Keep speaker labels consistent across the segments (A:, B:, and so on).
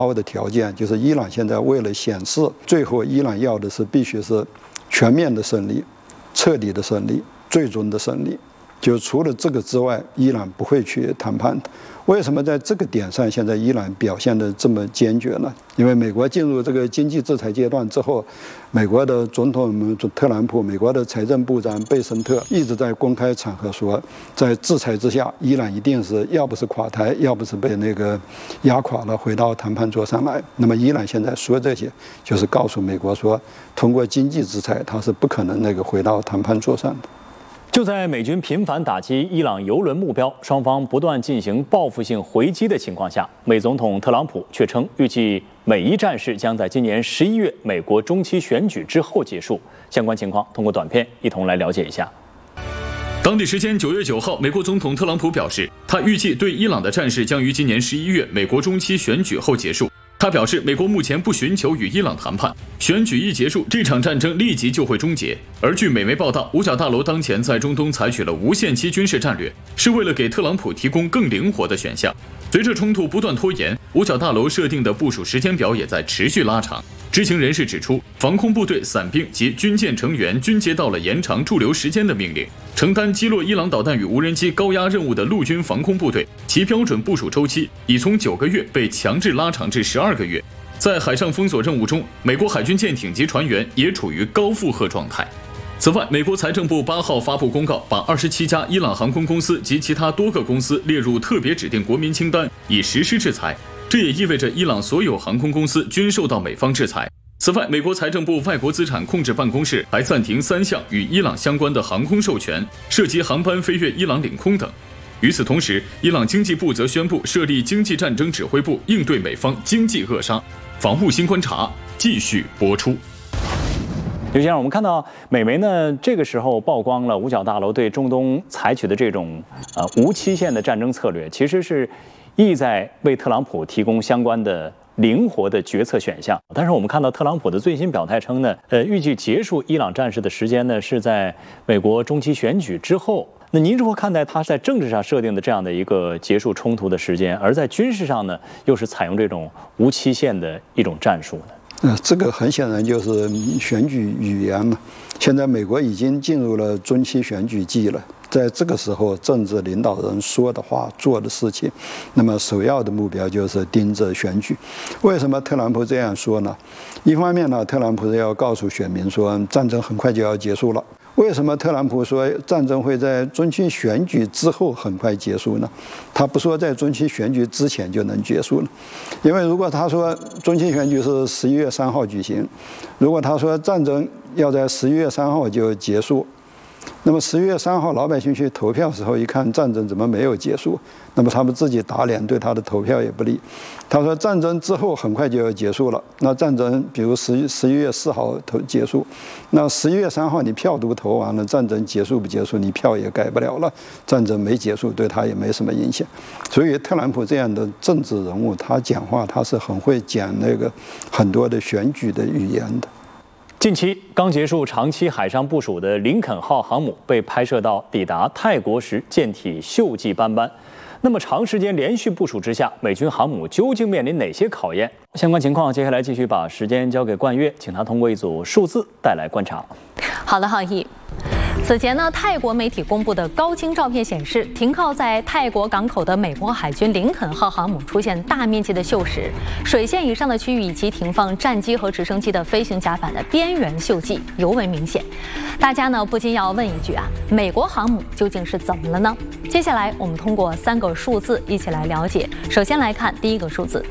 A: 高的条件，就是伊朗现在为了显示，最后伊朗要的是必须是全面的胜利、彻底的胜利、最终的胜利。就除了这个之外，伊朗不会去谈判的。为什么在这个点上，现在伊朗表现得这么坚决呢？因为美国进入这个经济制裁阶段之后，美国的总统特朗普、美国的财政部长贝森特一直在公开场合说，在制裁之下，伊朗一定是要不是垮台，要不是被那个压垮了，回到谈判桌上来。那么伊朗现在说这些，就是告诉美国说，通过经济制裁，它是不可能那个回到谈判桌上的。
B: 就在美军频繁打击伊朗油轮目标，双方不断进行报复性回击的情况下，美总统特朗普却称，预计美伊战事将在今年11月美国中期选举之后结束。相关情况通过短片一同来了解一下。
C: 当地时间9月9号，美国总统特朗普表示，他预计对伊朗的战事将于今年11月美国中期选举后结束。他表示，美国目前不寻求与伊朗谈判，选举一结束，这场战争立即就会终结。而据美媒报道，五角大楼当前在中东采取了无限期军事战略，是为了给特朗普提供更灵活的选项。随着冲突不断拖延，五角大楼设定的部署时间表也在持续拉长。知情人士指出，防空部队、伞兵及军舰成员均接到了延长驻留时间的命令。承担击落伊朗导弹与无人机高压任务的陆军防空部队，其标准部署周期已从9个月被强制拉长至12个月。在海上封锁任务中，美国海军舰艇及船员也处于高负荷状态。此外，美国财政部8号发布公告，把27家伊朗航空公司及其他多个公司列入特别指定国民清单，以实施制裁。这也意味着伊朗所有航空公司均受到美方制裁。此外，美国财政部外国资产控制办公室还暂停3项与伊朗相关的航空授权，涉及航班飞越伊朗领空等。与此同时，伊朗经济部则宣布设立经济战争指挥部，应对美方经济扼杀。防务新观察继续播出。
B: 刘先生，我们看到美媒呢，这个时候曝光了五角大楼对中东采取的这种无期限的战争策略，其实是意在为特朗普提供相关的灵活的决策选项。但是我们看到特朗普的最新表态称呢，预计结束伊朗战事的时间呢是在美国中期选举之后。那您如何看待他在政治上设定的这样的一个结束冲突的时间，而在军事上呢，又是采用这种无期限的一种战术呢？
A: 这个很显然就是选举语言嘛。现在美国已经进入了中期选举季了，在这个时候，政治领导人说的话、做的事情，那么首要的目标就是盯着选举。为什么特朗普这样说呢？一方面呢，特朗普是要告诉选民说，战争很快就要结束了。为什么特朗普说战争会在中期选举之后很快结束呢？他不说在中期选举之前就能结束了，因为如果他说中期选举是11月3号举行，如果他说战争要在11月3号就结束，那么11月3号老百姓去投票的时候一看战争怎么没有结束，那么他们自己打脸，对他的投票也不利。他说战争之后很快就要结束了，那战争比如11月4号结束，那11月3号你票都投完了，战争结束不结束你票也改不了了，战争没结束对他也没什么影响。所以特朗普这样的政治人物，他讲话他是很会讲那个很多的选举的语言的。
B: 近期刚结束长期海上部署的林肯号航母被拍摄到抵达泰国时，舰体锈迹斑斑。那么长时间连续部署之下，美军航母究竟面临哪些考验？相关情况，接下来继续把时间交给冠岳，请他通过一组数字带来观察。
D: 好的，浩毅。此前呢，泰国媒体公布的高清照片显示，停靠在泰国港口的美国海军林肯号航母出现大面积的锈蚀，水线以上的区域以及停放战机和直升机的飞行甲板的边缘锈迹尤为明显。大家呢不禁要问一句啊，美国航母究竟是怎么了呢？接下来我们通过3个数字一起来了解。首先来看第一个数字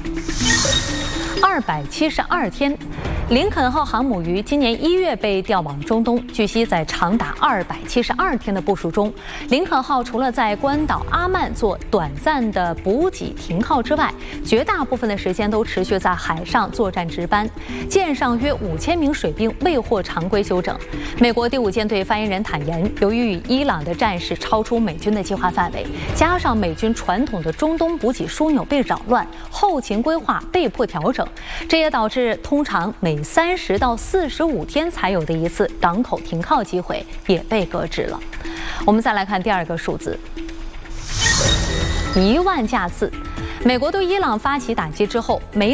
D: ，272天。林肯号航母于今年1月被调往中东。据悉，在长达272天的部署中，林肯号除了在关岛阿曼做短暂的补给停靠之外，绝大部分的时间都持续在海上作战值班。舰上约5000名水兵未获常规休整。美国第5舰队发言人坦言，由于与伊朗的战事超出美军的计划范围，加上美军传统的中东补给枢纽被扰乱，后勤规划被迫调整，这也导致通常每30到45天才有的一次港口停靠机会也被搁置了。我们再来看第2个数字，1万架次。 美国对伊朗发起打击之后，美